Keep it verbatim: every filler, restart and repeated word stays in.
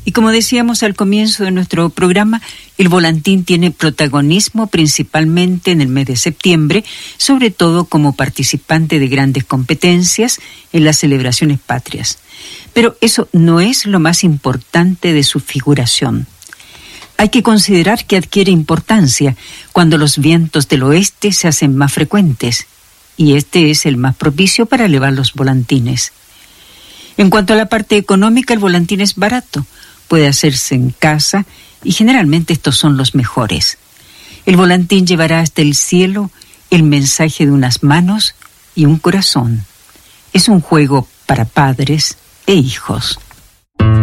Y como decíamos al comienzo de nuestro programa, el volantín tiene protagonismo principalmente en el mes de septiembre, sobre todo como participante de grandes competencias en las celebraciones patrias. Pero eso no es lo más importante de su figuración. Hay que considerar que adquiere importancia cuando los vientos del oeste se hacen más frecuentes, y este es el más propicio para elevar los volantines. En cuanto a la parte económica, el volantín es barato, puede hacerse en casa y generalmente estos son los mejores. El volantín llevará hasta el cielo el mensaje de unas manos y un corazón. Es un juego para padres e hijos.